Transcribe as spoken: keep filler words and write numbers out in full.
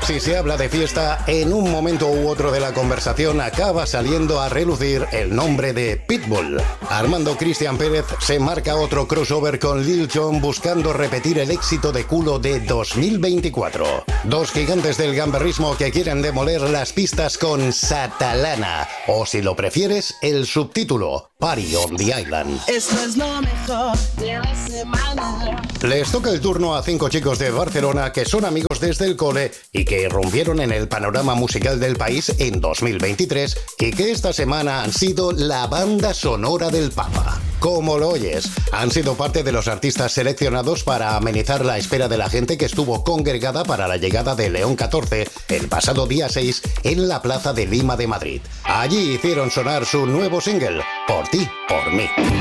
Si se habla de fiesta, en un momento u otro de la conversación acaba saliendo a relucir el nombre de Pitbull. Armando Cristian Pérez se marca otro crossover con Lil Jon buscando repetir el éxito de culo de dos mil veinticuatro. Dos gigantes del gamberrismo que quieren demoler las pistas con Satalana, o si lo prefieres, el subtítulo Party on the Island. Esto es lo mejor de la semana. Les toca el turno a cinco chicos de Barcelona que son amigos desde el cole y que irrumpieron en el panorama musical del país en dos mil veintitrés y que esta semana han sido la banda sonora del Papa. Como lo oyes, han sido parte de los artistas seleccionados para amenizar la espera de la gente que estuvo congregada para la llegada de León catorce el pasado día seis en la Plaza de Lima de Madrid. Allí hicieron sonar su nuevo single, Por ti, por mí.